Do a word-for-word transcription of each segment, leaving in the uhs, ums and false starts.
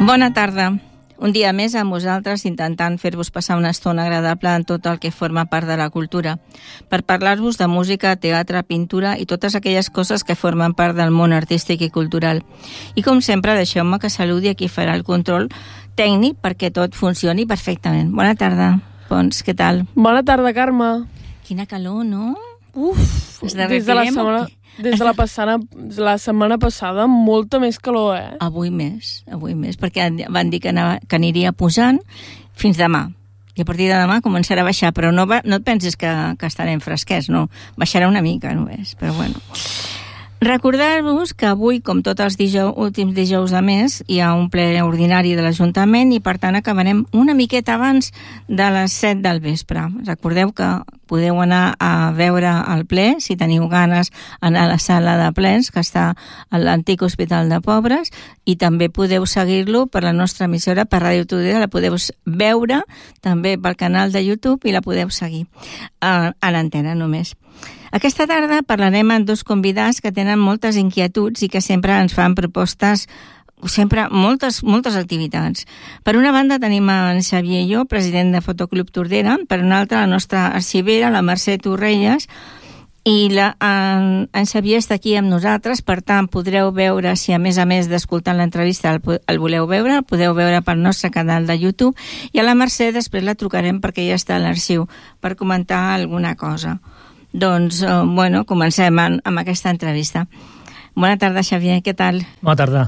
Bona tarda. Un dia més amb vosaltres intentant fer-vos passar una estona agradable en tot el que forma part de la cultura, per parlar-vos de música, teatre, pintura i totes aquelles coses que formen part del món artístic i cultural. I com sempre, deixeu-me que saludi a qui farà el control tècnic perquè tot funcioni perfectament. Bona tarda, Pons, què tal? Bona tarda, Carme. Quina calor, no? Uf, des de la setmana... Des de la, passada, la setmana passada, molta més calor, eh? Avui més, avui més, perquè van dir que, anava, que aniria pujant fins demà. I a partir de demà començarà a baixar, però no, va, no et pensis que, que estarem fresquets, no. Baixarà una mica, només, però bueno. Recordar-vos que avui, com tots els dijous, últims dijous de mes, hi ha un ple ordinari de l'Ajuntament i, per tant, acabarem una miqueta abans de les set del vespre. Recordeu que podeu anar a veure el ple, si teniu ganes, anar a la sala de plens, que està a l'antic Hospital de Pobres, i també podeu seguir-lo per la nostra emissora, per Ràdio Tordera, la podeu veure també pel canal de YouTube i la podeu seguir a, a l'antena només. Aquesta tarda parlarem amb dos convidats que tenen moltes inquietuds i que sempre ens fan propostes, sempre moltes, moltes activitats. Per una banda tenim en Xavier i jo, president de Fotoclub Tordera, per una altra la nostra arxivera, la Mercè Torrelles, i la, en, en Xavier està aquí amb nosaltres, per tant podreu veure, si a més a més d'escoltar l'entrevista el, el voleu veure, el podeu veure pel nostre canal de YouTube, i a la Mercè després la trucarem perquè ja està a l'arxiu per comentar alguna cosa. Doncs, eh, bueno, comencem amb, amb aquesta entrevista. Bona tarda, Xavier, què tal? Bona tarda.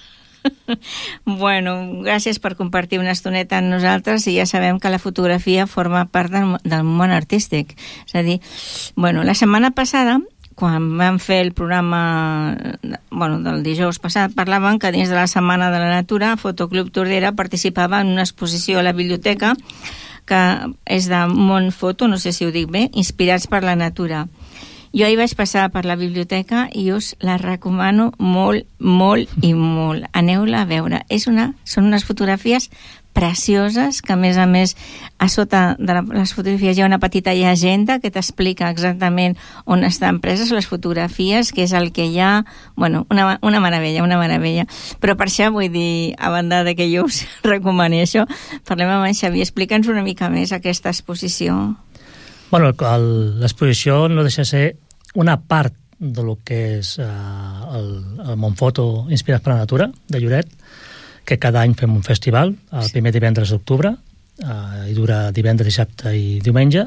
Bueno, gràcies per compartir una estoneta amb nosaltres i ja sabem que la fotografia forma part del, del món artístic. És a dir, bueno, la setmana passada, quan vam fer el programa, bueno, del dijous passat, parlaven que dins de la Setmana de la Natura, Fotoclub Tordera participava en una exposició a la biblioteca que és de Montfoto, no sé si ho dic bé, inspirats per la natura. Jo hi vaig passar per la biblioteca i us la recomano molt, molt i molt. Aneu-la a veure. És una, són unes fotografies precioses que, a més a més, a sota de les fotografies hi ha una petita llegenda que t'explica exactament on estan preses les fotografies, què és el que hi ha. Bueno, una, una meravella, una meravella. Però per això vull dir, a banda de que jo us recomani això, parlem amb en Xavier. Explica'ns una mica més aquesta exposició. Bueno, l'exposició no deixa de ser una part de lo que és uh, el, el Montfoto Inspirats per la Natura, de Lloret, que cada any fem un festival, el primer divendres d'octubre, uh, i dura divendres, dissabte i diumenge,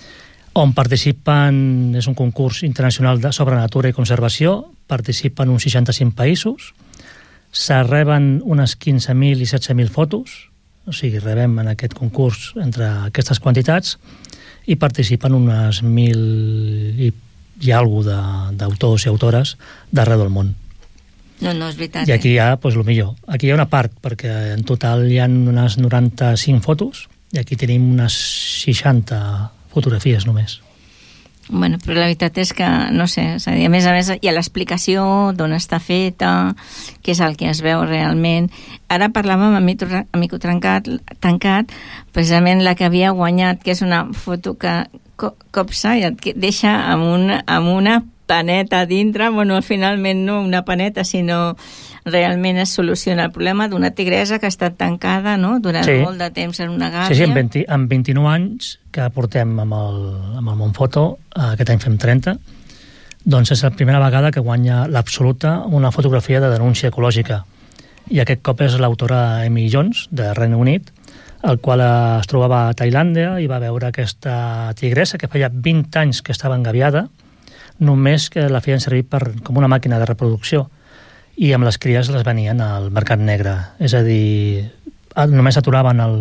on participen, és un concurs internacional de, sobre natura i conservació, participen uns seixanta-cinc països, se reben unes quinze mil i setze mil fotos, o sigui, rebem en aquest concurs entre aquestes quantitats, i participen unes mil i, i alguna d'autors i autores d'arreu del món. No, no, és veritat. I aquí hi ha, doncs, el millor. Aquí hi ha una part, perquè en total hi ha unes noranta-cinc fotos, i aquí tenim unes seixanta fotografies només. Bueno, però la veritat és que, no sé, és a dir, a més a més hi ha l'explicació d'on està feta, què és el que es veu realment. Ara parlàvem amb Mico Tancat, tancat, precisament la que havia guanyat, que és una foto que copsa i et deixa amb una, amb una paneta a dintre, bueno, finalment no una paneta, sinó realment es soluciona el problema d'una tigresa que ha estat tancada, no?, durant sí. molt de temps en una gàbia. Sí, sí, en, vint, en vint-i-nou anys que portem amb el, amb el Montfoto, aquest any fem trenta, doncs és la primera vegada que guanya l'Absoluta una fotografia de denúncia ecològica. I aquest cop és l'autora Amy Jones, de Regne Unit, el qual es trobava a Tailàndia i va veure aquesta tigresa que feia vint anys que estava engabiada, només que la feien servir per, com una màquina de reproducció, i amb les cries les venien al mercat negre. És a dir, només aturaven el,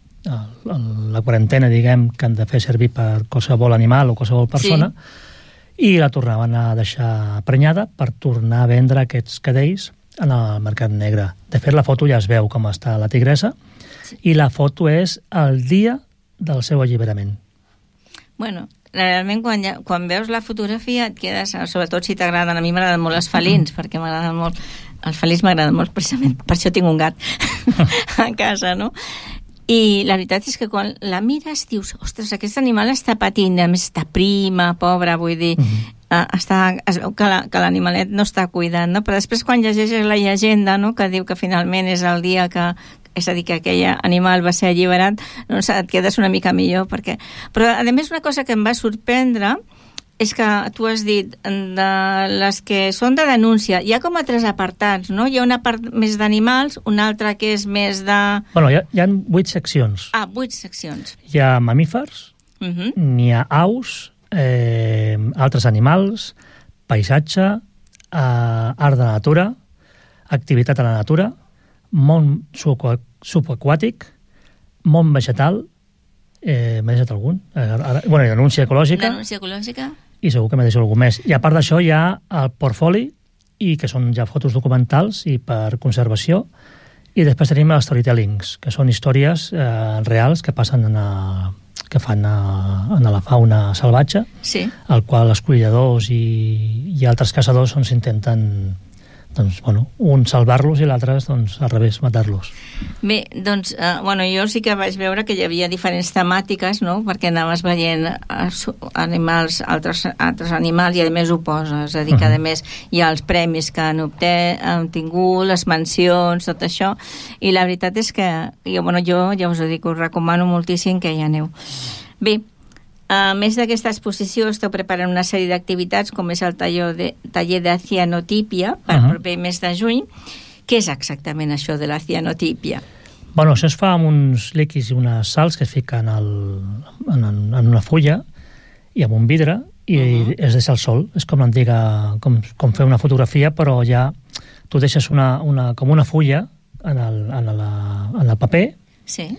el, la quarantena, diguem, que han de fer servir per qualsevol animal o qualsevol persona, sí. I la tornaven a deixar prenyada per tornar a vendre aquests cadells en el mercat negre. De fet, la foto ja es veu com està la tigresa, sí. I la foto és el dia del seu alliberament. Bueno, realment quan, ja, quan veus la fotografia et quedes, sobretot si t'agraden, a mi m'agraden molt els felins, perquè m'agraden molt, els felins m'agraden molt, precisament, per això tinc un gat a casa, no? I la veritat és que quan la mires dius, ostres, aquest animal està patint, a més està prima, pobra, vull dir, mm-hmm. Uh, està, es veu que, la, que l'animalet no està cuidat, no? Però després quan llegeixes la llegenda, no?, que diu que finalment és el dia que, és a dir, que aquell animal va ser alliberat, doncs et quedes una mica millor, perquè... Però, a més, una cosa que em va sorprendre és que tu has dit de les que són de denúncia, hi ha com a tres apartats, no? Hi ha una part més d'animals, una altra que és més de... Bueno, hi ha, hi ha vuit seccions. Ah, vuit seccions. Hi ha mamífers, uh-huh. N'hi ha aus, eh, altres animals, paisatge, eh, art de la natura, activitat a la natura, món subaquàtic, món vegetal, eh, m'he deixat algun? Eh, ara, bueno, denúncia ecològica. Denúncia ecològica. I segur que m'he deixat algú més. I a part d'això hi ha el portfoli, i que són ja fotos documentals i per conservació, i després tenim els storytellings, que són històries eh, reals que passen en a, que fan a, a la fauna salvatge, sí. al qual els cuidadors i, i altres caçadors doncs, intenten doncs, bueno, un salvar-los i l'altre, doncs, al revés, matar-los. Bé, doncs, eh, bueno, jo sí que vaig veure que hi havia diferents temàtiques, no?, perquè anaves veient animals, altres, altres animals, i a més ho poses, és a dir, que a més hi ha els premis que han, obté, han tingut, les mencions, tot això, i la veritat és que jo, bueno, jo ja us ho dic, us recomano moltíssim que hi aneu. Bé, a més d'aquesta exposició, esteu preparant una sèrie d'activitats, com és el taller de, taller de cianotípia, per uh-huh. proper mes de juny. Què és exactament això de la cianotípia? Bueno, això es fa amb uns líquids i unes sals que es fiquen al, en, en una fulla i amb un vidre i uh-huh. es deixa al sol. És com l'antiga, com, com fer una fotografia, però ja tu deixes una, una, com una fulla en el, en la, en el paper. Sí.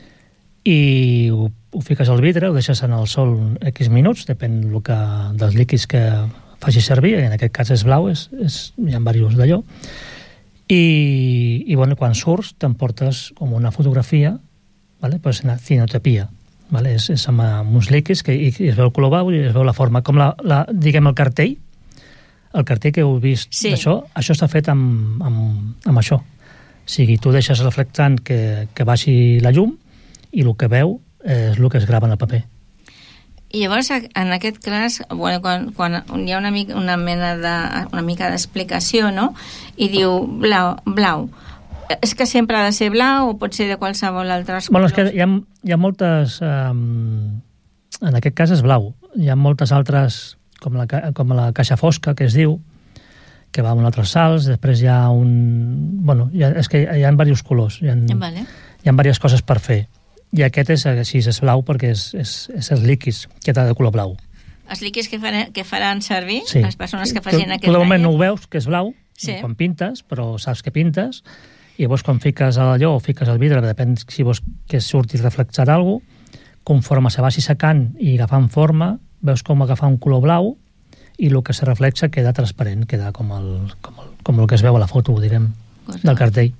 I ho, ho fiques al vidre, ho deixes en el sol X minuts, depèn del que, dels líquids que facis servir, en aquest cas és blau, és, és, hi ha diversos d'allò, i, i bueno, quan surts t'emportes com una fotografia, vale? Pues una cinotipia, vale? és, és amb, amb uns líquids que i, i es veu el color blau i es veu la forma, com la, la, diguem el cartell, el cartell que heu vist sí. d'això, això està fet amb, amb, amb això, o sigui, tu deixes reflectant que, que baixi la llum i el que veu és el que es grava en el paper. I llavors, en aquest cas, bueno, quan, quan hi ha una, mica, una mena de, una mica d'explicació, no?, i diu blau, blau, és que sempre ha de ser blau o pot ser de qualsevol altre color? Bueno, és que hi ha, hi ha moltes... Um, en aquest cas és blau. Hi ha moltes altres, com la, com la caixa fosca, que es diu, que va amb altres salts, després hi ha un... Bueno, hi ha, és que hi ha diversos colors, hi ha, vale. hi ha diverses coses per fer. I aquest és així, és blau perquè és, és, és els líquids que t'ha de color blau. Els líquids que faran, que faran servir sí. les persones que facin tu, aquest tu de moment taller. no ho veus, que és blau, sí. quan pintes, però saps que pintes, i llavors quan fiques allò o fiques el vidre, depèn si vols que surti reflexat alguna cosa, conforme se vagi secant i agafant forma, veus com agafar un color blau i el que se reflexa queda transparent, queda com el, com el, com el que es veu a la foto, diguem, Cosa. del cartell.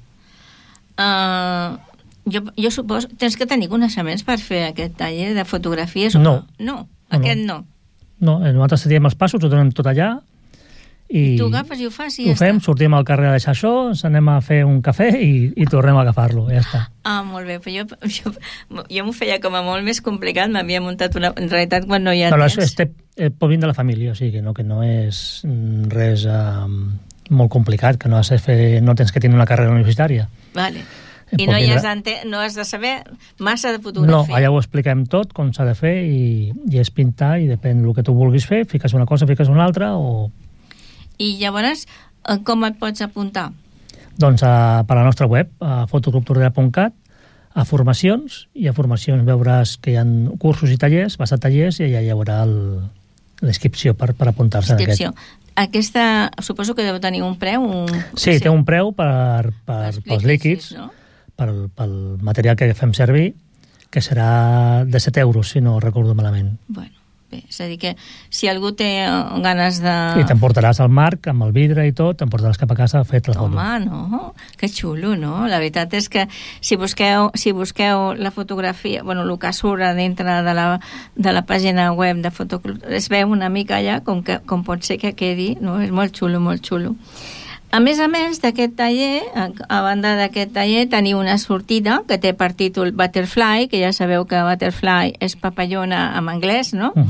Uh... Jo, jo suposo... Tens que tenir coneixements per fer aquest taller de fotografies? No. No, aquest no. No, no nosaltres diem els passos, ho donem tot allà. I, I tu agafes i ho fas i ja ja fem, està. Sortim al carrer a deixar això, ens anem a fer un cafè i, i tornem a agafar-lo, ja està. Ah, molt bé, però jo, jo, jo m'ho feia com a molt més complicat, m'havia muntat una... En realitat, quan no hi ha no, temps... No, este, eh, pot vindre de la família, o sigui que no, que no és res eh, molt complicat, que no has de fer, no tens que tenir una carrera universitària. Vale. I no, hi has no has de saber massa de fotografia. No, allà ho expliquem tot, com s'ha de fer, i, i és pintar, i depèn del que tu vulguis fer, fiques una cosa, fiques una altra, o... I llavors, com et pots apuntar? Doncs a, per la nostra web, a fotoclub tordera punt cat, a formacions, i a formacions veuràs que hi ha cursos i tallers, vas a tallers, i allà hi haurà l'inscripció per, per apuntar-se en aquest. Aquesta, suposo que deu tenir un preu? Un... Sí, sí, té un preu per, per, pels líquids, no? pel, pel material que fem servir, que serà de set euros, si no recordo malament. Bueno, bé, és a dir que si algú té ganes de... I t'emportaràs el marc amb el vidre i tot, t'emportaràs cap a casa fet la foto. Home, no? Que xulo, no? La veritat és que si busqueu, si busqueu la fotografia, bueno, el que surt dintre de la, de la pàgina web de Fotoclub, es veu una mica allà com, que, com pot ser que quedi, no? És molt xulo, molt xulo. A més a més d'aquest taller, a banda d'aquest taller, teniu una sortida que té per títol Butterfly, que ja sabeu que Butterfly és papallona en anglès, no? Uh-huh.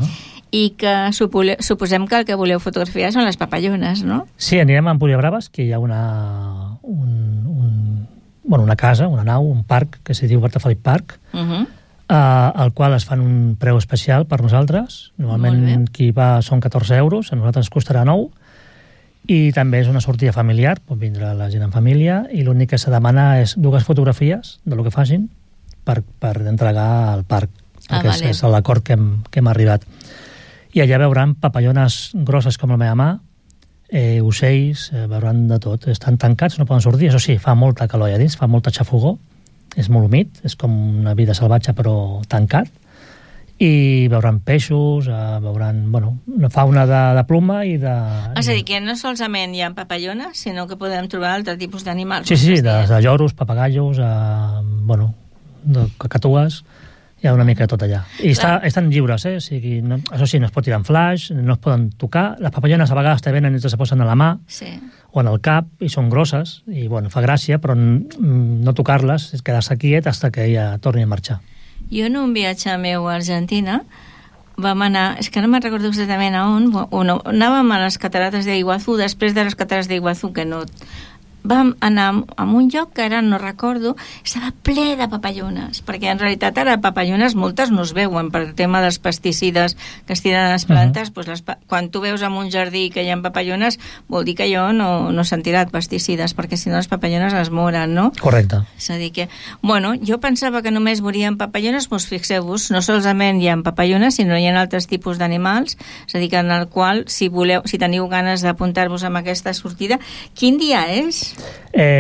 i que suposem que el que voleu fotografiar són les papallones, no? Sí, anirem a Empúries Braves, que hi ha una, un, un, bueno, una casa, una nau, un parc, que se diu Berta Felip Park, uh -huh. uh, al qual es fan un preu especial per nosaltres. Normalment qui va són catorze euros, a nosaltres costarà nou, i també és una sortida familiar, pot vindre la gent en família, i l'únic que se demana és dues fotografies de lo que facin per, per entregar al parc, ah, perquè vale. és, és l'acord que, hem, que hem arribat. I allà veuran papallones grosses com la meva mà, eh, ocells, eh, veuran de tot. Estan tancats, no poden sortir. Això sí, fa molta calor allà dins, fa molta xafogó, és molt humit, és com una vida salvatge però tancat, i veuran peixos, eh, veuran, bueno, una fauna de, de pluma i de... És a dir, que no solament hi ha papallones, sinó que podem trobar altre tipus d'animals. Sí, sí, de, de lloros, papagallos, eh, bueno, de cacatues, hi ha una mica de tot allà. I està, estan lliures, eh? O sigui, no, això sí, no es pot tirar en flash, no es poden tocar. Les papallones a vegades te venen i te se posen a la mà sí. o en el cap, i són grosses, i bueno, fa gràcia, però no tocar-les, és quedar-se quiet fins que ella torni a marxar. Jo en un viatge meu a Argentina vam anar, és que no me'n recordo exactament a on, o no, anàvem a les catarates d'Iguazú, després de les catarates d'Iguazú, que no... vam anar a un lloc que ara no recordo, estava ple de papallones, perquè en realitat ara papallones moltes no es veuen per el tema dels pesticides que es tiren a les plantes. Uh-huh. Doncs les, quan tu veus en un jardí que hi ha papallones, vol dir que allò no, no s'han tirat pesticides, perquè si no les papallones es moren, no? Correcte. És a dir que, bueno, jo pensava que només morien papallones, doncs fixeu-vos, no solament hi ha papallones, sinó hi ha altres tipus d'animals, és a dir, que en el qual, si voleu, si teniu ganes d'apuntar-vos amb aquesta sortida, quin dia és? Eh,